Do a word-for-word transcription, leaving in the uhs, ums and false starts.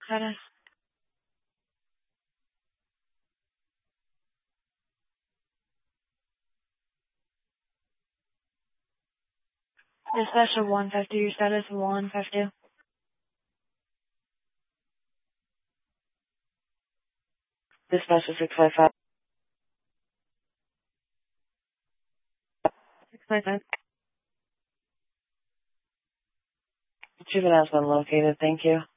status? Dispatch of one fifty, your status one fifty. Dispatch of six five five. six five five. Juvenile has been located, thank you.